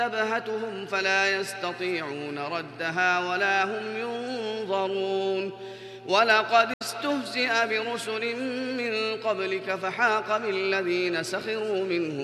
أبهتهم فلا يستطيعون ردها ولا هم ينظرون ولقد استهزئ برسل من قبلك فحاق بالذين سخروا منهم